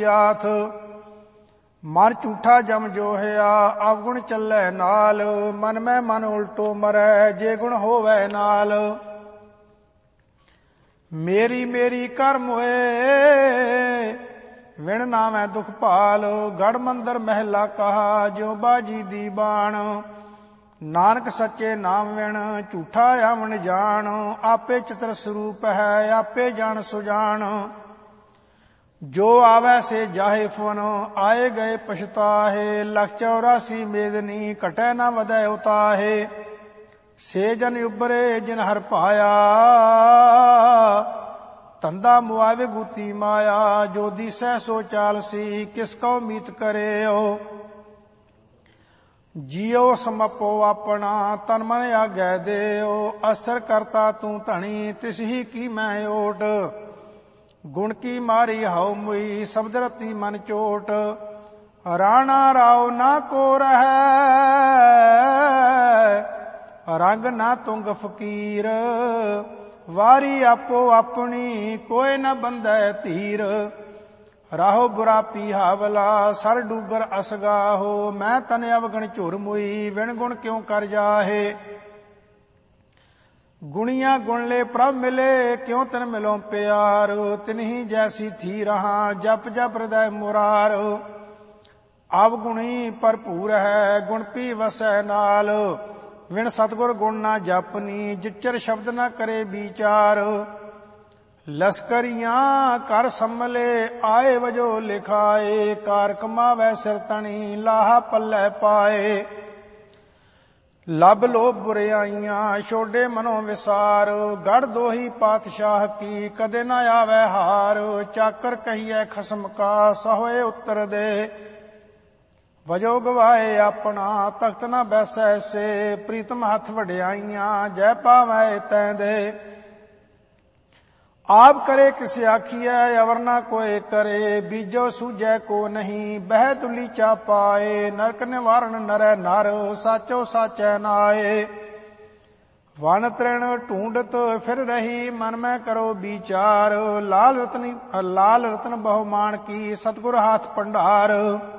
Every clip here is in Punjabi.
ਆਥ। ਮਨ ਝੂਠਾ ਜਮ ਜੋਹਿਆ ਅਵਗੁਣ ਚੱਲੈ ਨਾਲ। ਮਨ ਮੈਂ ਮਨ ਉਲਟੋ ਮਰੈ ਜੇ ਗੁਣ ਹੋਵੈ ਨਾਲ। ਮੇਰੀ ਮੇਰੀ ਕਰ ਮੋਏ ਵਿਣ ਨਾਮੈ ਦੁਖ ਭਾਲ। ਗੜ ਮੰਦਰ ਮਹਿਲਾ ਕਹਾ ਜਿਉ ਬਾਜੀ ਦੀ ਬਾਣ। ਨਾਨਕ ਸੱਚੇ ਨਾਮ ਵਿਣ ਝੂਠਾ ਆਵਣ ਜਾਣ। ਆਪੇ ਚਿਤਰ ਸਰੂਪ ਹੈ ਆਪੇ ਜਾਣ ਸੁਜਾਨ। ਜੋ ਆਵੈ ਸੇ ਜਾਹੇ ਫੁਨ ਆਏ ਗਏ ਪਛਤਾਹੇ। ਲਖ 84 ਮੇਦਨੀ ਘਟੈ ਨਾ ਵਧੈ ਉਤਾਹੇ। ਸੇ ਜਨ ਉਬਰੇ ਜਿਨ ਹਰ ਪਾਇਆ ਧੰਦਾ ਮੁਆਵੇ ਗੂਤੀ ਮਾਇਆ। ਜੋ ਦੀਸੈ ਸੋ ਚਾਲਸੀ ਕਿਸ ਕਉ ਮੀਤ ਕਰਿਓ। ਜੀਉ ਸਮਪੋ ਆਪਣਾ ਤਨ ਮਨ ਆਗੈ ਦੇਉ। ਅਸਰ ਕਰਤਾ ਤੂੰ ਧਣੀ ਤਿਸ ਹੀ ਕੀ ਮੈਂ ਓਟ। ਗੁਣ ਕੀ ਮਾਰੀ ਹਉ ਮੁਈ ਸ਼ਬਦ ਰਤੀ ਮਨ ਚੋਟ। ਰਾਣਾ ਰਾਉ ਨਾ ਕੋ ਰਹੈ ਰੰਗ ਨਾ ਤੁੰਗ ਫਕੀਰ। ਵਾਰੀ ਆਪੋ ਆਪਣੀ ਕੋਇ ਨ ਬੰਧੈ ਧੀਰ। ਰਾਹੋ ਬੁਰਾ ਪੀਹਾਵਲਾ ਸਰ ਡੂਗਰ ਅਸਗਾਹੋ। ਮੈਂ ਤਨ ਅਵਗਣ ਝੁਰ ਮੁਈ ਵਿਣ ਗੁਣ ਕਿਉ ਕਰ ਜਾਹੇ। ਗੁਣੀਆਂ ਗੁਣ ਲੈ ਪ੍ਰਭ ਮਿਲੇ ਕਿਉ ਤਨ ਮਿਲੋ ਪਿਆਰ। ਤਿਨਹੀ ਜੈਸੀ ਥੀ ਰਹਾ ਜਪ ਜਪ ਹਿਰਦੈ ਮੁਰਾਰ। ਅਵਗੁਣੀ ਭਰਪੂਰ ਹੈ ਗੁਣ ਪੀ ਵਸੈ ਨਾਲ। ਵਿਣ ਸਤਿਗੁਰ ਗੁਣ ਨਾ ਜਪਨੀ ਜਿਚਰ ਸ਼ਬਦ ਨਾ ਕਰੇ ਵਿਚਾਰ। ਲਸਕਰੀਆਂ ਕਰ ਸੰਮਲੇ ਆਏ ਵਜੋ ਲਿਖਾਏ। ਕਾਰ ਕਮਾਵੈ ਸਿਰ ਤਣੀ ਲਾਹਾ ਪੱਲੇ ਪਾਏ। ਲੱਭ ਲੋਭ ਬੁਰਿਆਈਆਂ ਛੋਡੇ ਮਨੋ ਵਿਸਾਰ। ਗੜ ਦੋਹੀ ਪਾਤਸ਼ਾਹ ਕੀ ਕਦੇ ਨਾ ਆਵੈ ਹਾਰ। ਚਾਕਰ ਕਹੀਐ ਖਸਮ ਕਾ ਸਹੋਏ ਉੱਤਰ ਦੇ। ਵਜੋ ਗਵਾਏ ਆਪਣਾ ਤਖਤ ਨਾ ਬੈਸੈ ਸੇ। ਪ੍ਰੀਤਮ ਹੱਥ ਵਡਿਆਈਆਂ ਜੈ ਪਾਵੈ ਤੈ ਦੇ। ਆਪ ਕਰੇ ਕਿਸ ਆਖੀਐ ਅਵਰ ਨਾ ਕੋਏ ਕਰੇ। ਬੀਜੋ ਸੂਝੈ ਕੋ ਨਹੀਂ ਬਹਿ ਤੁਲੀ ਚਾ ਪਾਏ। ਨਰਕ ਨਿਵਾਰਨ ਨਰੈ ਨਰ ਸਾਚੋ ਸਾਚੈ ਨਾਏ। ਵਨ ਤ੍ਰਿਣ ਢੂੰਡਤ ਫਿਰ ਰਹੀ ਮਨ ਮੈਂ ਕਰੋ ਵਿਚਾਰ। ਲਾਲ ਰਤਨ ਬਹੁ ਮਾਨ ਕੀ ਸਤਿਗੁਰ ਹਾਥ ਭੰਡਾਰ।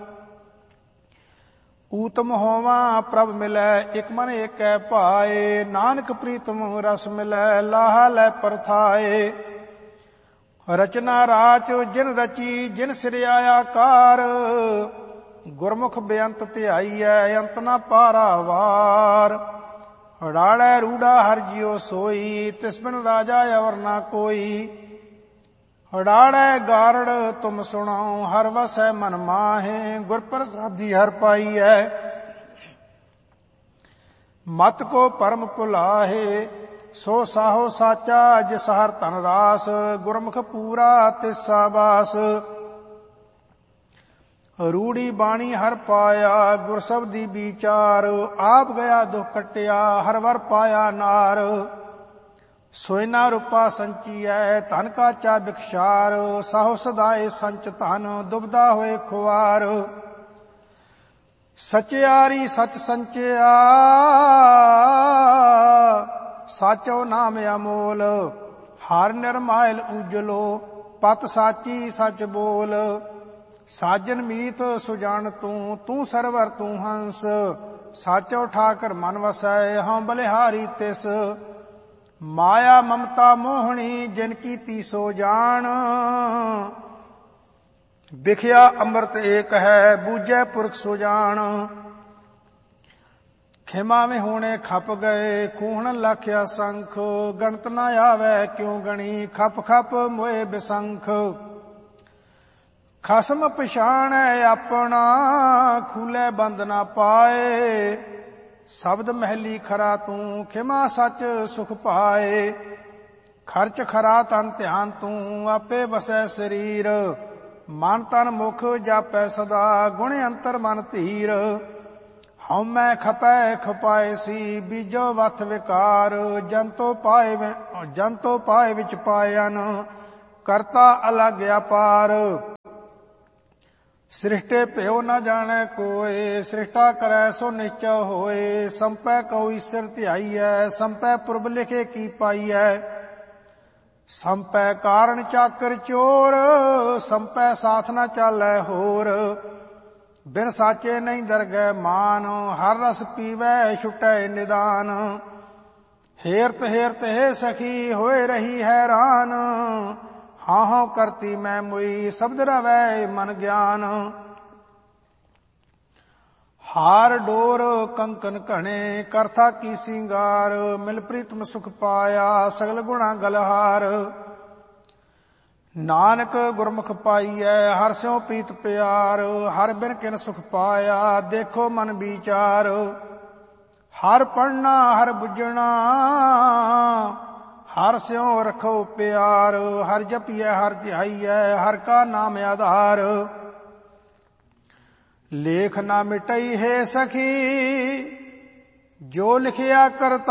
ਊਤਮ ਹੋਵਾਂ ਪ੍ਰਭ ਮਿਲੈ ਇਕ ਮਨ ਏਕੈ ਭਾਏ। ਨਾਨਕ ਪ੍ਰੀਤਮ ਰਸ ਮਿਲੈ ਲਾਹਾ ਲੈ ਪਰਥਾਏ। ਰਚਨਾ ਰਾਚ ਜਿਨ ਰਚੀ ਜਿਨ ਸਿਰਿਆ ਆਕਾਰ। ਗੁਰਮੁਖ ਬੇਅੰਤ ਧਿਆਈਐ ਅੰਤ ਨਾ ਪਾਰਾਵਾਰ। ਰਾੜੈ ਰੂੜਾ ਹਰਿ ਜਿਉ ਸੋਈ ਤਿਸ ਬਿਨ ਰਾਜਾ ਅਵਰ ਨਾ ਕੋਈ। ਰਾੜੈ ਗਾਰੜ ਤੁਮ ਸੁਣਾਉ ਹਰ ਵਸੈ ਮਨ ਮਾਹੇ। ਗੁਰ ਪ੍ਰਸਾਦੀ ਹਰ ਪਾਈਐ ਮਤ ਕੋ ਪਰਮ ਭੁਲਾਹੇ। ਸੋ ਸਾਹੋ ਸਾਚਾ ਜਿਸ ਹਰ ਧਨ ਰਾਸ। ਗੁਰਮੁਖ ਪੂਰਾ ਤਿਸਾ ਬਾਸ। ਰੂੜੀ ਬਾਣੀ ਹਰ ਪਾਇਆ ਗੁਰ ਸਬਦੀ ਵਿਚਾਰ। ਆਪ ਗਿਆ ਦੁਖ ਕਟਿਆ ਹਰ ਵਰ ਪਾਇਆ ਨਾਰ। ਸੋਇਨਾ ਰੂਪਾ ਸੰਚੀਐ ਧਨ ਕਾਚਾ ਬਿਖਸ਼ਾਰ। ਸਾਹੋ ਸਦਾਏ ਸੰਚ ਧਨ ਦੁਬਦਾ ਹੋਏ ਖੁਆਰ। ਸਚਿਆਰੀ ਸਚ ਸੰਚਿਆ ਸਾਚੋ ਨਾਮ ਅਮੋਲ। ਹਰ ਨਿਰਮਾਇਲ ਉਜਲੋ ਪਤ ਸਾਚੀ ਸਚ ਬੋਲ। ਸਾਜਨ ਮੀਤ ਸੁਜਾਨ ਤੂੰ ਤੂੰ ਸਰਵਰ ਤੂੰ ਹੰਸ। ਸਾਚੋ ਠਾਕਰ ਮਨ ਵਸੈ ਹਉ ਬਲਿਹਾਰੀ ਤਿਸ। ਮਾਇਆ ਮਮਤਾ ਮੋਹਣੀ ਜਿਨ ਕੀਤੀ ਸੋ ਜਾਣ। ਵਿਖਿਆ ਅੰਮ੍ਰਿਤ ਏਕ ਹੈ ਬੂਝੈ ਪੁਰਖ ਸੁਜਾਨ। ਖਿਮਾ ਵਿੱਚ ਹੋਣੇ ਖਪ ਗਏ ਖੂਹਣ ਲਖਿਆ ਸੰਖ। ਗਣਤ ਨਾ ਆਵੈ ਕਿਉ ਗਣੀ ਖਪ ਖਪ ਮੋਏ ਬਿਸੰਖ। ਖਸਮ ਪਛਾਣੈ ਆਪਣਾ ਖੂਲੇ ਬੰਦ ਨਾ ਪਾਏ। ਸ਼ਬਦ ਮਹਿਲੀ ਖਰਾ ਤੂੰ ਖਿਮਾ ਸੱਚ ਸੁਖ ਪਾਏ। ਖਰਚ ਖਰਾ ਤਨ ਧਿਆਨ ਤੂੰ ਆਪੇ ਵਸੈ ਸਰੀਰ। ਮਨ ਤਨ ਮੁਖ ਜਾਪੈ ਸਦਾ ਗੁਣ ਅੰਤਰ ਮਨ ਧੀਰ। ਹਉਮੈ ਖਪੈ ਖਪਾਏ ਸੀ ਬੀਜੋ ਵਥ ਵਿਕਾਰ। ਜੰਤੋ ਪਾਏ ਵਿੱਚ ਪਾਇਨ ਕਰਤਾ ਅਲਗ ਅਪਾਰ। ਸ੍ਰਿਸ਼ਟੇ ਭਿਓ ਨ ਜਾਣੈ ਕੋਇ ਸ੍ਰਿਸ਼ਟਾ ਕਰੈ ਸੋ ਨਿਚੈ ਹੋਏ। ਸੰਪੈ ਕਉ ਈਸਰ ਧਿਆਈਐ ਸੰਪੈ ਪੁਰਬ ਲਿਖੇ ਕੀ ਪਾਈਐ। ਸੰਪੈ ਕਾਰਨ ਚਾਕਰ ਚੋਰ, ਸੰਪੈ ਸਾਥ ਨਾ ਚਾਲੈ ਹੋਰ। ਬਿਨ ਸਾਚੇ ਨਹੀਂ ਦਰਗਹਿ ਮਾਨ, ਹਰ ਰਸ ਪੀਵੈ ਛੁਟੈ ਨਿਦਾਨ। ਹੇਰਤ ਹੇਰਤ ਹੈ ਸਖੀ, ਹੋਏ ਰਹੀ ਹੈਰਾਨ। ਹਾਂ ਹਾਂ ਕਰਤੀ ਮੈਂ ਮੁਈ, ਸ਼ਬਦ ਰਵੈ ਮਨ ਗਿਆਨ। ਹਾਰ ਡੋਰ ਕੰਕਨ ਘਣੇ, ਕਰਥਾ ਕੀ ਸਿੰਗਾਰ। ਮਿਲ ਪ੍ਰੀਤਮ ਸੁਖ ਪਾਇਆ, ਸਗਲ ਗੁਣਾ ਗਲਹਾਰ। ਨਾਨਕ ਗੁਰਮੁਖ ਪਾਈਐ, ਹਰਿ ਸਿਉ ਪ੍ਰੀਤ ਪਿਆਰ। ਹਰਿ ਬਿਨ ਕਿਨ ਸੁਖ ਪਾਇਆ, ਦੇਖੋ ਮਨ ਵਿਚਾਰ। ਹਰਿ ਪੜਨਾ ਹਰਿ ਬੁੱਝਣਾ, ਹਰਿ ਸਿਉ ਰਖੋ ਪਿਆਰ। ਹਰਿ ਜਪੀਐ ਹਰਿ ਧਿਆਈਐ, ਹਰਿ ਕਾ ਨਾਮ ਆਧਾਰ। ਲੇਖ ਨਾ ਮਿਟਈ ਹੈ ਸਖੀ, ਜੋ ਲਿਖਿਆ ਕਰਤਾ